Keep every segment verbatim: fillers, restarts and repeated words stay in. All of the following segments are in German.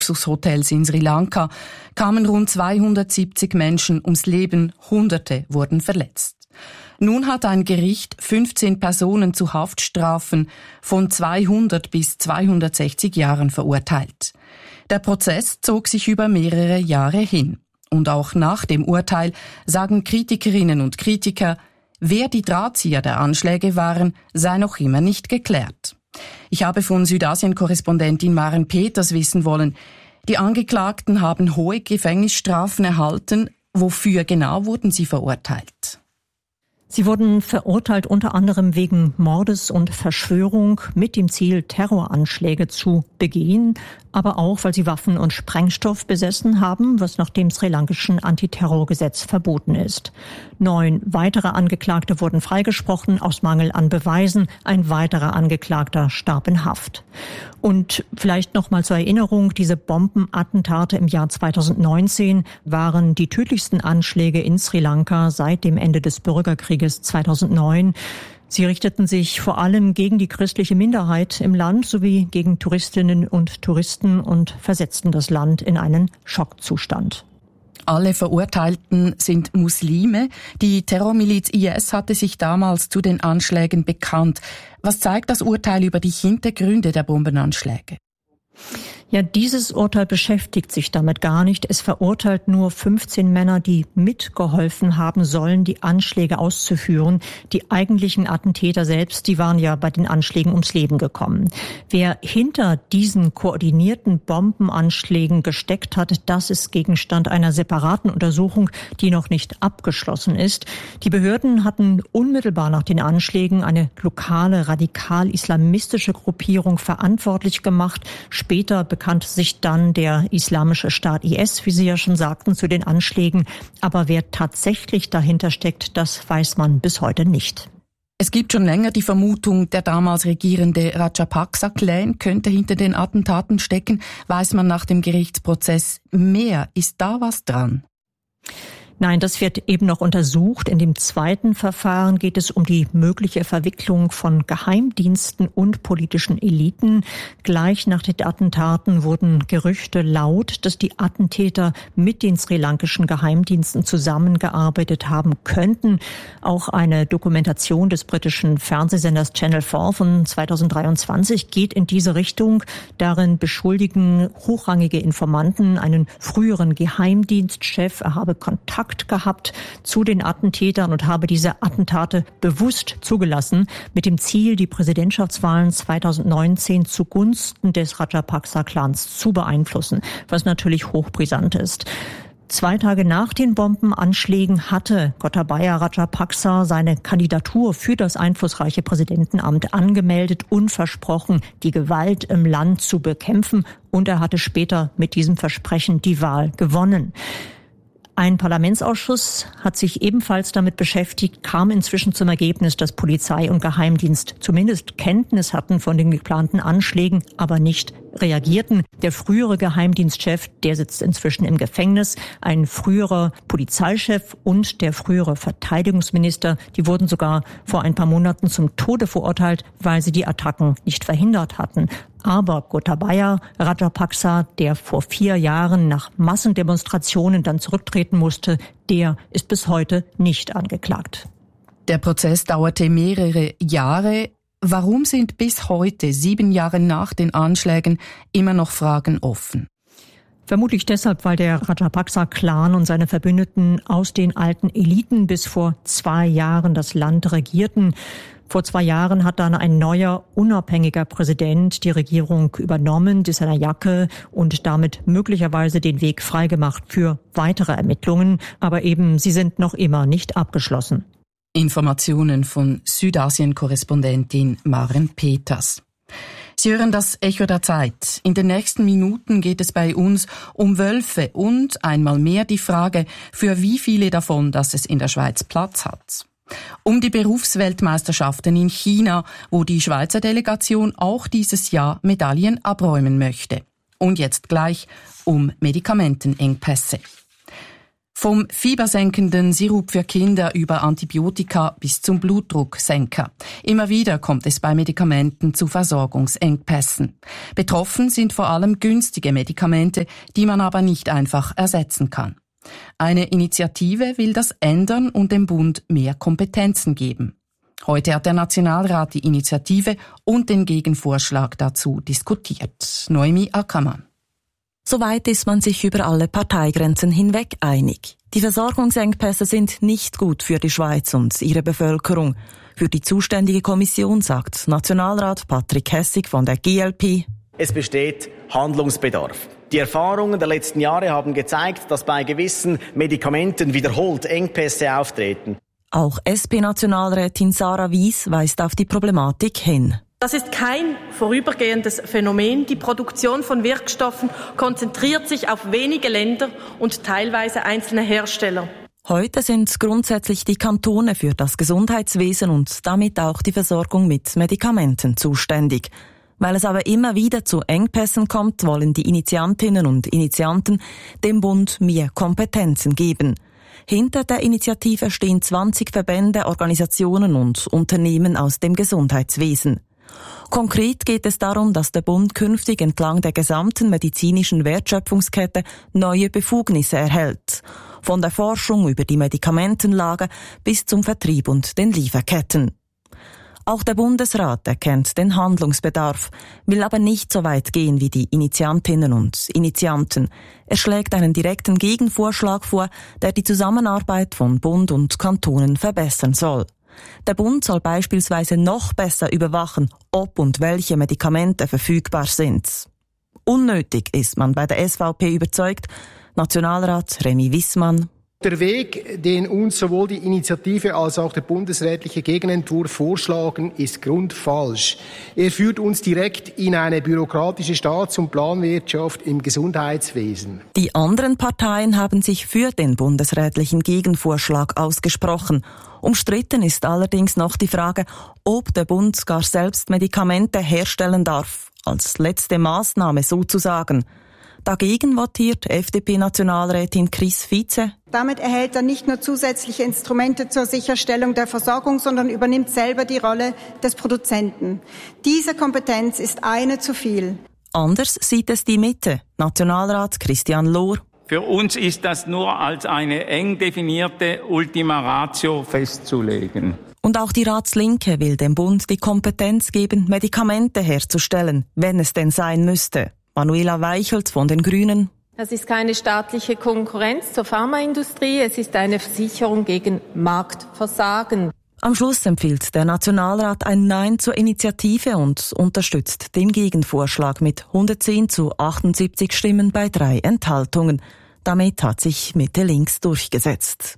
Luxushotels in Sri Lanka kamen rund zweihundertsiebzig Menschen ums Leben, Hunderte wurden verletzt. Nun hat ein Gericht fünfzehn Personen zu Haftstrafen von zweihundert bis zweihundertsechzig Jahren verurteilt. Der Prozess zog sich über mehrere Jahre hin. Und auch nach dem Urteil sagen Kritikerinnen und Kritiker, wer die Drahtzieher der Anschläge waren, sei noch immer nicht geklärt. Ich habe von Südasien-Korrespondentin Maren Peters wissen wollen, die Angeklagten haben hohe Gefängnisstrafen erhalten. Wofür genau wurden sie verurteilt? Sie wurden verurteilt unter anderem wegen Mordes und Verschwörung mit dem Ziel, Terroranschläge zu begehen, aber auch, weil sie Waffen und Sprengstoff besessen haben, was nach dem sri-lankischen Antiterrorgesetz verboten ist. Neun weitere Angeklagte wurden freigesprochen aus Mangel an Beweisen. Ein weiterer Angeklagter starb in Haft. Und vielleicht noch mal zur Erinnerung, diese Bombenattentate im Jahr zweitausendneunzehn waren die tödlichsten Anschläge in Sri Lanka seit dem Ende des Bürgerkrieges zweitausendneun. Sie richteten sich vor allem gegen die christliche Minderheit im Land sowie gegen Touristinnen und Touristen und versetzten das Land in einen Schockzustand. Alle Verurteilten sind Muslime. Die Terrormiliz I S hatte sich damals zu den Anschlägen bekannt. Was zeigt das Urteil über die Hintergründe der Bombenanschläge? Ja, dieses Urteil beschäftigt sich damit gar nicht. Es verurteilt nur fünfzehn Männer, die mitgeholfen haben sollen, die Anschläge auszuführen. Die eigentlichen Attentäter selbst, die waren ja bei den Anschlägen ums Leben gekommen. Wer hinter diesen koordinierten Bombenanschlägen gesteckt hat, das ist Gegenstand einer separaten Untersuchung, die noch nicht abgeschlossen ist. Die Behörden hatten unmittelbar nach den Anschlägen eine lokale radikal-islamistische Gruppierung verantwortlich gemacht. Später bekannte sich dann der Islamische Staat I S, wie Sie ja schon sagten, zu den Anschlägen. Aber wer tatsächlich dahinter steckt, das weiß man bis heute nicht. Es gibt schon länger die Vermutung, der damals regierende Rajapaksa-Clan könnte hinter den Attentaten stecken. Weiß man nach dem Gerichtsprozess mehr? Ist da was dran? Nein, das wird eben noch untersucht. In dem zweiten Verfahren geht es um die mögliche Verwicklung von Geheimdiensten und politischen Eliten. Gleich nach den Attentaten wurden Gerüchte laut, dass die Attentäter mit den sri-lankischen Geheimdiensten zusammengearbeitet haben könnten. Auch eine Dokumentation des britischen Fernsehsenders Channel vier von zweitausenddreiundzwanzig geht in diese Richtung. Darin beschuldigen hochrangige Informanten einen früheren Geheimdienstchef, er habe Kontakt gehabt zu den Attentätern und habe diese Attentate bewusst zugelassen, mit dem Ziel, die Präsidentschaftswahlen zweitausendneunzehn zugunsten des Rajapaksa-Clans zu beeinflussen, was natürlich hochbrisant ist. Zwei Tage nach den Bombenanschlägen hatte Gotabaya Rajapaksa seine Kandidatur für das einflussreiche Präsidentenamt angemeldet und versprochen, die Gewalt im Land zu bekämpfen. Und er hatte später mit diesem Versprechen die Wahl gewonnen. Ein Parlamentsausschuss hat sich ebenfalls damit beschäftigt, kam inzwischen zum Ergebnis, dass Polizei und Geheimdienst zumindest Kenntnis hatten von den geplanten Anschlägen, aber nicht reagierten. Der frühere Geheimdienstchef, der sitzt inzwischen im Gefängnis. Ein früherer Polizeichef und der frühere Verteidigungsminister, die wurden sogar vor ein paar Monaten zum Tode verurteilt, weil sie die Attacken nicht verhindert hatten. Aber Gotabaya Rajapaksa, der vor vier Jahren nach Massendemonstrationen dann zurücktreten musste, der ist bis heute nicht angeklagt. Der Prozess dauerte mehrere Jahre. Warum sind bis heute, sieben Jahre nach den Anschlägen, immer noch Fragen offen? Vermutlich deshalb, weil der Rajapaksa-Clan und seine Verbündeten aus den alten Eliten bis vor zwei Jahren das Land regierten. Vor zwei Jahren hat dann ein neuer, unabhängiger Präsident die Regierung übernommen, Dissanayake, und damit möglicherweise den Weg freigemacht für weitere Ermittlungen. Aber eben, sie sind noch immer nicht abgeschlossen. Informationen von Südasien-Korrespondentin Maren Peters. Sie hören das Echo der Zeit. In den nächsten Minuten geht es bei uns um Wölfe und einmal mehr die Frage, für wie viele davon, dass es in der Schweiz Platz hat. Um die Berufsweltmeisterschaften in China, wo die Schweizer Delegation auch dieses Jahr Medaillen abräumen möchte. Und jetzt gleich um Medikamentenengpässe. Vom fiebersenkenden Sirup für Kinder über Antibiotika bis zum Blutdrucksenker. Immer wieder kommt es bei Medikamenten zu Versorgungsengpässen. Betroffen sind vor allem günstige Medikamente, die man aber nicht einfach ersetzen kann. Eine Initiative will das ändern und dem Bund mehr Kompetenzen geben. Heute hat der Nationalrat die Initiative und den Gegenvorschlag dazu diskutiert. Noemi Ackermann. Soweit ist man sich über alle Parteigrenzen hinweg einig. Die Versorgungsengpässe sind nicht gut für die Schweiz und ihre Bevölkerung. Für die zuständige Kommission sagt Nationalrat Patrick Hessig von der G L P: Es besteht Handlungsbedarf. Die Erfahrungen der letzten Jahre haben gezeigt, dass bei gewissen Medikamenten wiederholt Engpässe auftreten. Auch S P-Nationalrätin Sarah Wies weist auf die Problematik hin. Das ist kein vorübergehendes Phänomen. Die Produktion von Wirkstoffen konzentriert sich auf wenige Länder und teilweise einzelne Hersteller. Heute sind grundsätzlich die Kantone für das Gesundheitswesen und damit auch die Versorgung mit Medikamenten zuständig. Weil es aber immer wieder zu Engpässen kommt, wollen die Initiantinnen und Initianten dem Bund mehr Kompetenzen geben. Hinter der Initiative stehen zwanzig Verbände, Organisationen und Unternehmen aus dem Gesundheitswesen. Konkret geht es darum, dass der Bund künftig entlang der gesamten medizinischen Wertschöpfungskette neue Befugnisse erhält. Von der Forschung über die Medikamentenlage bis zum Vertrieb und den Lieferketten. Auch der Bundesrat erkennt den Handlungsbedarf, will aber nicht so weit gehen wie die Initiantinnen und Initianten. Er schlägt einen direkten Gegenvorschlag vor, der die Zusammenarbeit von Bund und Kantonen verbessern soll. Der Bund soll beispielsweise noch besser überwachen, ob und welche Medikamente verfügbar sind. Unnötig ist man bei der S V P überzeugt. Nationalrat Remy Wissmann: Der Weg, den uns sowohl die Initiative als auch der bundesrätliche Gegenentwurf vorschlagen, ist grundfalsch. Er führt uns direkt in eine bürokratische Staats- und Planwirtschaft im Gesundheitswesen. Die anderen Parteien haben sich für den bundesrätlichen Gegenvorschlag ausgesprochen. Umstritten ist allerdings noch die Frage, ob der Bund gar selbst Medikamente herstellen darf, als letzte Maßnahme sozusagen. Dagegen votiert F D P-Nationalrätin Chris Vize: Damit erhält er nicht nur zusätzliche Instrumente zur Sicherstellung der Versorgung, sondern übernimmt selber die Rolle des Produzenten. Diese Kompetenz ist eine zu viel. Anders sieht es die Mitte. Nationalrat Christian Lohr: Für uns ist das nur als eine eng definierte Ultima Ratio festzulegen. Und auch die Ratslinke will dem Bund die Kompetenz geben, Medikamente herzustellen, wenn es denn sein müsste. Manuela Weichelt von den Grünen: Das ist keine staatliche Konkurrenz zur Pharmaindustrie, es ist eine Versicherung gegen Marktversagen. Am Schluss empfiehlt der Nationalrat ein Nein zur Initiative und unterstützt den Gegenvorschlag mit hundertzehn zu achtundsiebzig Stimmen bei drei Enthaltungen. Damit hat sich Mitte links durchgesetzt.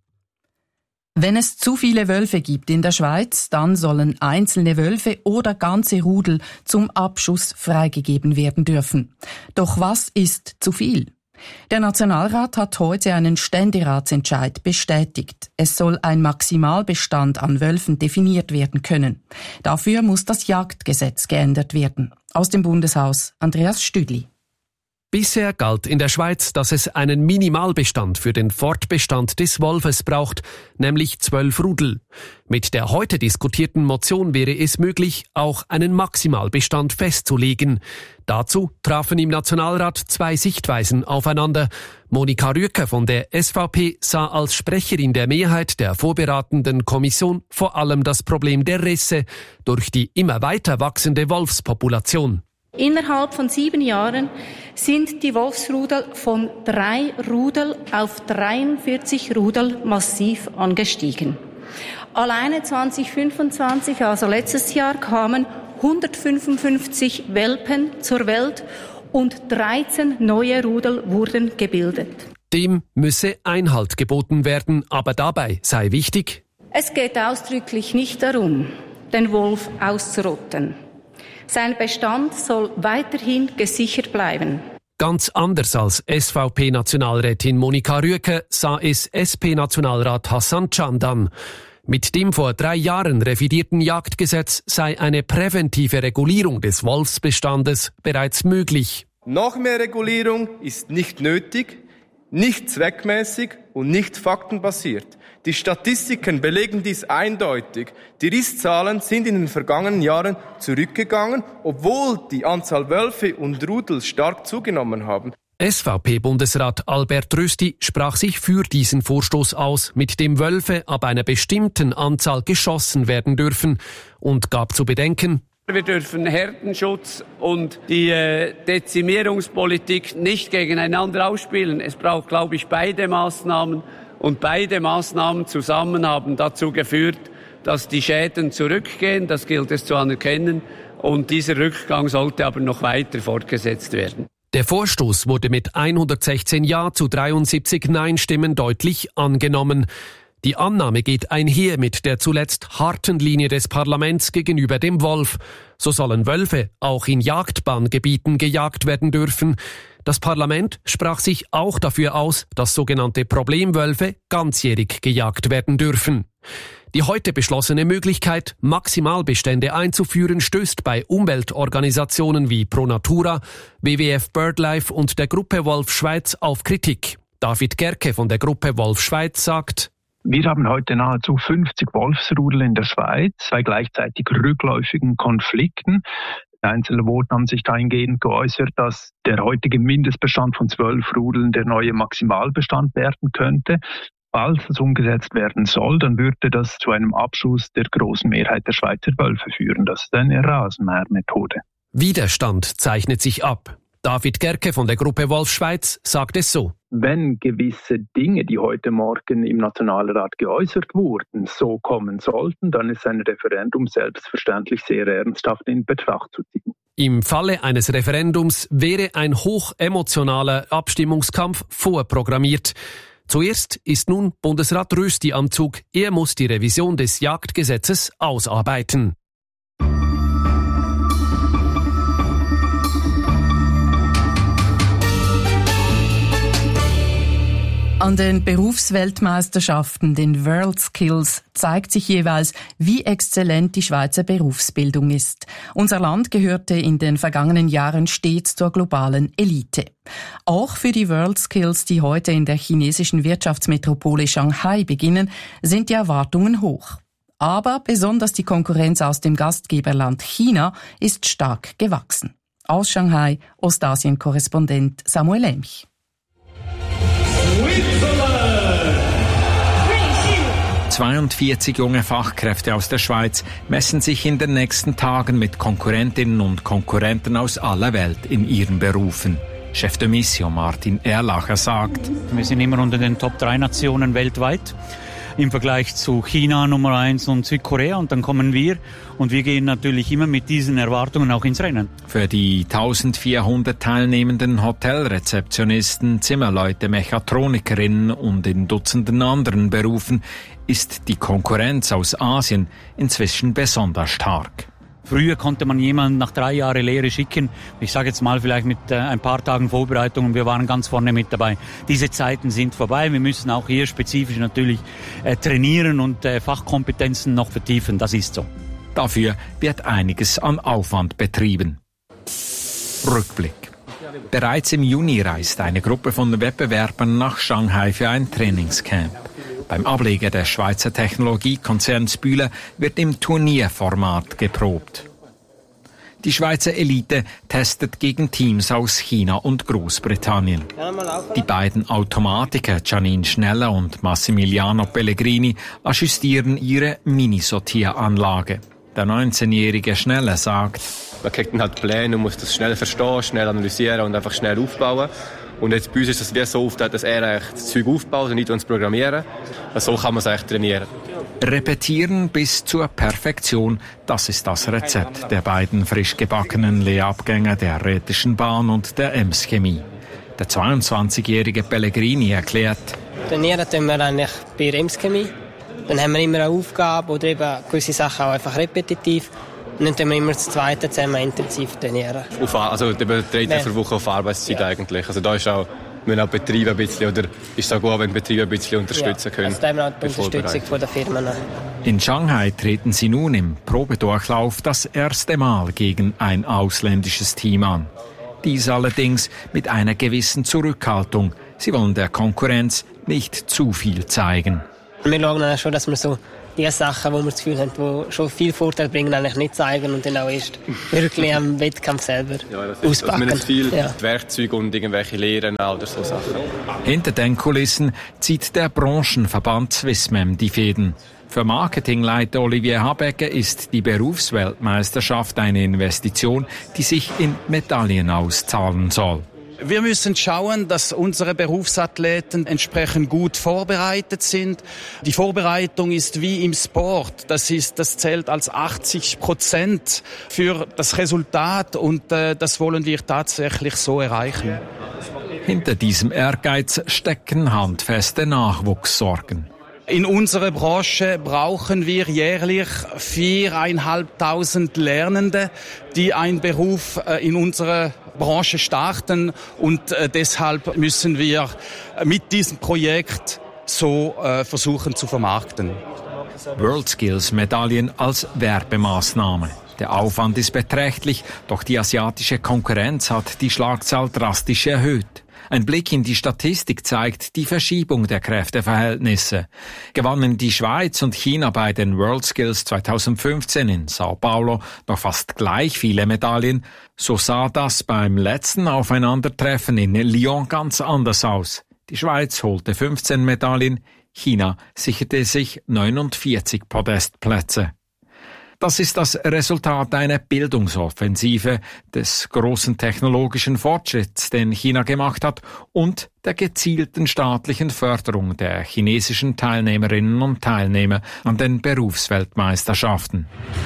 Wenn es zu viele Wölfe gibt in der Schweiz, dann sollen einzelne Wölfe oder ganze Rudel zum Abschuss freigegeben werden dürfen. Doch was ist zu viel? Der Nationalrat hat heute einen Ständeratsentscheid bestätigt. Es soll ein Maximalbestand an Wölfen definiert werden können. Dafür muss das Jagdgesetz geändert werden. Aus dem Bundeshaus Andreas Stüdli. Bisher galt in der Schweiz, dass es einen Minimalbestand für den Fortbestand des Wolfes braucht, nämlich zwölf Rudel. Mit der heute diskutierten Motion wäre es möglich, auch einen Maximalbestand festzulegen. Dazu trafen im Nationalrat zwei Sichtweisen aufeinander. Monika Rüegger von der S V P sah als Sprecherin der Mehrheit der vorberatenden Kommission vor allem das Problem der Risse durch die immer weiter wachsende Wolfspopulation. Innerhalb von sieben Jahren sind die Wolfsrudel von drei Rudel auf dreiundvierzig Rudel massiv angestiegen. Alleine zwanzig fünfundzwanzig, also letztes Jahr, kamen hundertfünfundfünfzig Welpen zur Welt und dreizehn neue Rudel wurden gebildet. Dem müsse Einhalt geboten werden, aber dabei sei wichtig: Es geht ausdrücklich nicht darum, den Wolf auszurotten. Sein Bestand soll weiterhin gesichert bleiben. Ganz anders als S V P-Nationalrätin Monika Rüegger sah es S P-Nationalrat Hassan Candan. Mit dem vor drei Jahren revidierten Jagdgesetz sei eine präventive Regulierung des Wolfsbestandes bereits möglich. Noch mehr Regulierung ist nicht nötig. nicht zweckmäßig und nicht faktenbasiert. Die Statistiken belegen dies eindeutig. Die Risszahlen sind in den vergangenen Jahren zurückgegangen, obwohl die Anzahl Wölfe und Rudel stark zugenommen haben. S V P-Bundesrat Albert Rösti sprach sich für diesen Vorstoß aus, mit dem Wölfe ab einer bestimmten Anzahl geschossen werden dürfen, und gab zu bedenken: Wir dürfen Herdenschutz und die äh, Dezimierungspolitik nicht gegeneinander ausspielen. Es braucht, glaube ich, beide Maßnahmen. Und beide Maßnahmen zusammen haben dazu geführt, dass die Schäden zurückgehen. Das gilt es zu anerkennen. Und dieser Rückgang sollte aber noch weiter fortgesetzt werden. Der Vorstoß wurde mit hundertsechzehn Ja zu dreiundsiebzig Nein-Stimmen deutlich angenommen. Die Annahme geht einher mit der zuletzt harten Linie des Parlaments gegenüber dem Wolf. So sollen Wölfe auch in Jagdbahngebieten gejagt werden dürfen. Das Parlament sprach sich auch dafür aus, dass sogenannte Problemwölfe ganzjährig gejagt werden dürfen. Die heute beschlossene Möglichkeit, Maximalbestände einzuführen, stößt bei Umweltorganisationen wie Pro Natura, W W F BirdLife und der Gruppe Wolf Schweiz auf Kritik. David Gerke von der Gruppe Wolf Schweiz sagt: Wir haben heute nahezu fünfzig Wolfsrudel in der Schweiz, bei gleichzeitig rückläufigen Konflikten. Einzelne Voten haben sich dahingehend geäußert, dass der heutige Mindestbestand von zwölf Rudeln der neue Maximalbestand werden könnte. Falls es umgesetzt werden soll, dann würde das zu einem Abschuss der großen Mehrheit der Schweizer Wölfe führen. Das ist eine Rasenmähermethode. Widerstand zeichnet sich ab. David Gerke von der Gruppe Wolf Schweiz sagt es so: Wenn gewisse Dinge, die heute Morgen im Nationalrat geäußert wurden, so kommen sollten, dann ist ein Referendum selbstverständlich sehr ernsthaft in Betracht zu ziehen. Im Falle eines Referendums wäre ein hochemotionaler Abstimmungskampf vorprogrammiert. Zuerst ist nun Bundesrat Rösti am Zug. Er muss die Revision des Jagdgesetzes ausarbeiten. An den Berufsweltmeisterschaften, den WorldSkills, zeigt sich jeweils, wie exzellent die Schweizer Berufsbildung ist. Unser Land gehörte in den vergangenen Jahren stets zur globalen Elite. Auch für die WorldSkills, die heute in der chinesischen Wirtschaftsmetropole Shanghai beginnen, sind die Erwartungen hoch. Aber besonders die Konkurrenz aus dem Gastgeberland China ist stark gewachsen. Aus Shanghai, Ostasien-Korrespondent Samuel Emch. zweiundvierzig junge Fachkräfte aus der Schweiz messen sich in den nächsten Tagen mit Konkurrentinnen und Konkurrenten aus aller Welt in ihren Berufen. Chef de Mission Martin Erlacher sagt: Wir sind immer unter den Top drei Nationen weltweit. Im Vergleich zu China Nummer eins und Südkorea, und dann kommen wir und wir gehen natürlich immer mit diesen Erwartungen auch ins Rennen. Für die eintausendvierhundert teilnehmenden Hotelrezeptionisten, Zimmerleute, Mechatronikerinnen und in Dutzenden anderen Berufen ist die Konkurrenz aus Asien inzwischen besonders stark. Früher konnte man jemanden nach drei Jahren Lehre schicken, ich sage jetzt mal vielleicht mit äh, ein paar Tagen Vorbereitung, und wir waren ganz vorne mit dabei. Diese Zeiten sind vorbei, wir müssen auch hier spezifisch natürlich äh, trainieren und äh, Fachkompetenzen noch vertiefen, das ist so. Dafür wird einiges an Aufwand betrieben. Rückblick. Bereits im Juni reist eine Gruppe von Wettbewerbern nach Shanghai für ein Trainingscamp. Beim Ableger des Schweizer Technologiekonzerns Bühler wird im Turnierformat geprobt. Die Schweizer Elite testet gegen Teams aus China und Großbritannien. Die beiden Automatiker Janine Schneller und Massimiliano Pellegrini ajustieren ihre Minisortieranlage. Der neunzehnjährige Schneller sagt: Man kriegt dann halt Pläne und muss das schnell verstehen, schnell analysieren und einfach schnell aufbauen. Und jetzt bei uns ist es wie so oft, dass er eigentlich das Zeug aufbaut und nicht uns programmieren. So kann man es eigentlich trainieren. Repetieren bis zur Perfektion, das ist das Rezept der beiden frisch gebackenen Lehrabgänger der Rätischen Bahn und der Ems Chemie. Der zweiundzwanzigjährige Pellegrini erklärt: Trainieren tun wir eigentlich bei der Ems Chemie. Dann haben wir immer eine Aufgabe oder eben gewisse Sachen auch einfach repetitiv. Und dann tun wir immer das Zweite zusammen intensiv trainieren. Auf, also drei Tage pro Woche auf Arbeitszeit ja. eigentlich. Also da ist auch, wenn auch Betriebe ein bisschen, oder ist es auch gut, wenn Betriebe ein bisschen unterstützen ja. können. Also da haben wir auch die Unterstützung von der Firmen. In Shanghai treten sie nun im Probedurchlauf das erste Mal gegen ein ausländisches Team an. Dies allerdings mit einer gewissen Zurückhaltung. Sie wollen der Konkurrenz nicht zu viel zeigen. Wir schauen schon, dass wir so die Sachen, die wir das Gefühl haben, die schon viel Vorteil bringen, eigentlich nicht zeigen und dann auch erst wirklich am Wettkampf selber ja, das ist, auspacken. Dass wir nicht viel ja. Werkzeuge und irgendwelche Lehren oder so Sachen. Hinter den Kulissen zieht der Branchenverband Swissmem die Fäden. Für Marketingleiter Olivier Habegger ist die Berufsweltmeisterschaft eine Investition, die sich in Medaillen auszahlen soll. Wir müssen schauen, dass unsere Berufsathleten entsprechend gut vorbereitet sind. Die Vorbereitung ist wie im Sport. Das ist, das zählt als achtzig Prozent für das Resultat und äh, das wollen wir tatsächlich so erreichen. Hinter diesem Ehrgeiz stecken handfeste Nachwuchssorgen. In unserer Branche brauchen wir jährlich viereinhalbtausend Lernende, die einen Beruf in unserer Branche starten. Und deshalb müssen wir mit diesem Projekt so versuchen zu vermarkten. WorldSkills-Medaillen als Werbemaßnahme. Der Aufwand ist beträchtlich, doch die asiatische Konkurrenz hat die Schlagzahl drastisch erhöht. Ein Blick in die Statistik zeigt die Verschiebung der Kräfteverhältnisse. Gewannen die Schweiz und China bei den WorldSkills zweitausendfünfzehn in Sao Paulo noch fast gleich viele Medaillen, so sah das beim letzten Aufeinandertreffen in Lyon ganz anders aus. Die Schweiz holte fünfzehn Medaillen, China sicherte sich neunundvierzig Podestplätze. Das ist das Resultat einer Bildungsoffensive, des großen technologischen Fortschritts, den China gemacht hat, und der gezielten staatlichen Förderung der chinesischen Teilnehmerinnen und Teilnehmer an den Berufsweltmeisterschaften.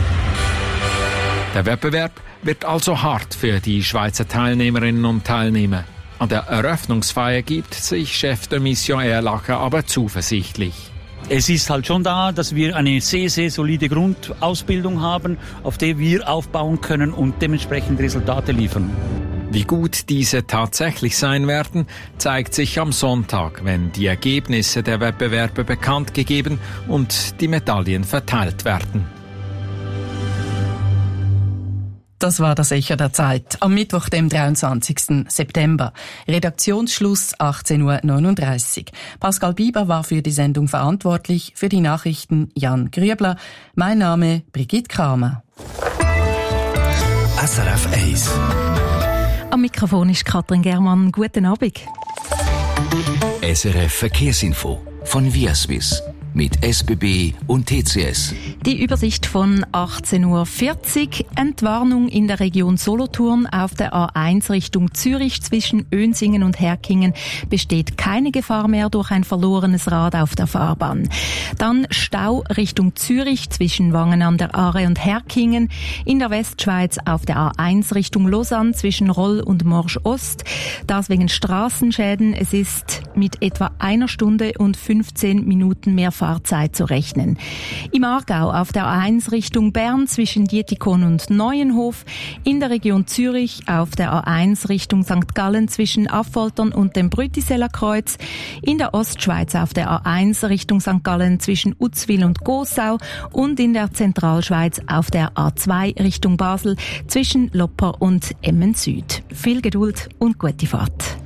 Der Wettbewerb wird also hart für die Schweizer Teilnehmerinnen und Teilnehmer. An der Eröffnungsfeier gibt sich Chef de Mission Erlacher aber zuversichtlich. Es ist halt schon da, dass wir eine sehr, sehr solide Grundausbildung haben, auf der wir aufbauen können und dementsprechend Resultate liefern. Wie gut diese tatsächlich sein werden, zeigt sich am Sonntag, wenn die Ergebnisse der Wettbewerbe bekannt gegeben und die Medaillen verteilt werden. Das war das Echo der Zeit am Mittwoch, dem dreiundzwanzigsten September. Redaktionsschluss achtzehn Uhr neununddreißig. Pascal Bieber war für die Sendung verantwortlich, für die Nachrichten Jan Grübler. Mein Name Brigitte Kramer. S R F eins. Am Mikrofon ist Katrin Germann. Guten Abend. S R F Verkehrsinfo von Viaswiss. Mit S B B und T C S. Die Übersicht von achtzehn Uhr vierzig. Entwarnung in der Region Solothurn auf der A eins Richtung Zürich zwischen Önsingen und Herkingen besteht keine Gefahr mehr durch ein verlorenes Rad auf der Fahrbahn. Dann Stau Richtung Zürich zwischen Wangen an der Aare und Herkingen. In der Westschweiz auf der A eins Richtung Lausanne zwischen Roll und Morsch Ost. Das wegen Straßenschäden. Es ist mit etwa einer Stunde und fünfzehn Minuten mehr Fahrzeit zu rechnen. Im Aargau auf der A eins Richtung Bern zwischen Dietikon und Neuenhof, in der Region Zürich auf der A eins Richtung Sankt Gallen zwischen Affoltern und dem Brütiseller Kreuz, in der Ostschweiz auf der A eins Richtung Sankt Gallen zwischen Uzwil und Gossau und in der Zentralschweiz auf der A zwei Richtung Basel zwischen Lopper und Emmen Süd. Viel Geduld und gute Fahrt.